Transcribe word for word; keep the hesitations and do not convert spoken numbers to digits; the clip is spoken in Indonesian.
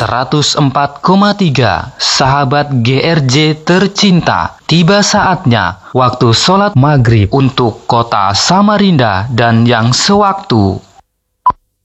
seratus empat koma tiga sahabat G R J tercinta, tiba saatnya waktu sholat maghrib untuk kota Samarinda dan yang sewaktu.